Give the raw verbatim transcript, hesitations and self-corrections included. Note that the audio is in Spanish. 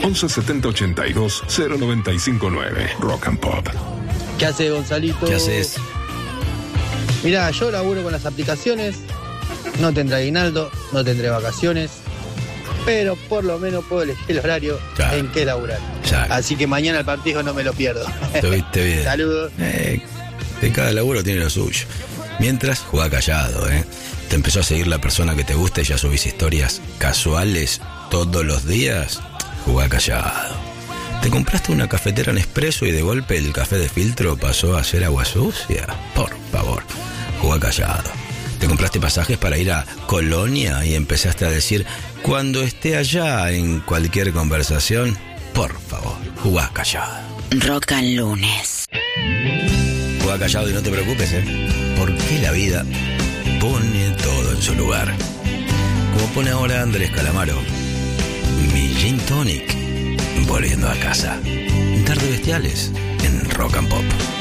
once setenta ochenta y dos cero noventa y cinco nueve. Rock and Pop. ¿Qué haces, Gonzalito? ¿Qué haces? Mirá, yo laburo con las aplicaciones, no tendré aguinaldo, no tendré vacaciones, pero por lo menos puedo elegir el horario claro. en qué laburar. Claro. Así que mañana el partido no me lo pierdo. Estuviste bien. Saludos. Eh, de cada laburo tiene lo suyo. Mientras, jugá callado, ¿eh? Te empezó a seguir la persona que te gusta y ya subís historias casuales todos los días. Jugá callado. ¿Te compraste una cafetera Nespresso y de golpe el café de filtro pasó a ser agua sucia? Por favor, jugá callado. ¿Te compraste pasajes para ir a Colonia y empezaste a decir cuando esté allá en cualquier conversación? Por favor, jugá callado. Rock and Lunes. Jugá callado y no te preocupes, ¿eh? Porque la vida pone todo en su lugar. Como pone ahora Andrés Calamaro. Mi Gin Tonic. Volviendo a casa. Tarde Bestiales en Rock and Pop.